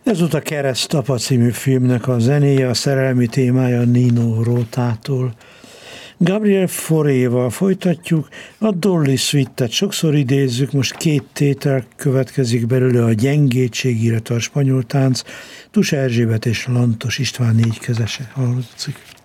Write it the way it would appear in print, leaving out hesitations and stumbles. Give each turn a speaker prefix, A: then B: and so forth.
A: Ez volt a Keresztapa című filmnek a zenéje, a szerelmi témája Nino Rotától. Gabriel Fauréval folytatjuk, a Dolly Suite-et sokszor idézzük, most két tétel következik belőle, a Gyengétség, illetve a Spanyol tánc, Tus Erzsébet és Lantos István négykezese hallatszik.